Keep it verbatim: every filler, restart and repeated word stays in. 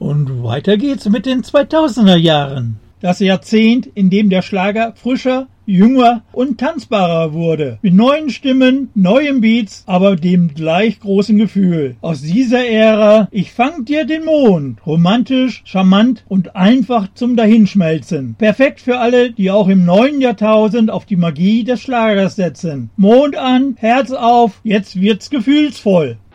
Und weiter geht's mit den zweitausender Jahren. Das Jahrzehnt, in dem der Schlager frischer, jünger und tanzbarer wurde. Mit neuen Stimmen, neuen Beats, aber dem gleich großen Gefühl. Aus dieser Ära, ich fang dir den Mond. Romantisch, charmant und einfach zum Dahinschmelzen. Perfekt für alle, die auch im neuen Jahrtausend auf die Magie des Schlagers setzen. Mond an, Herz auf, jetzt wird's gefühlsvoll.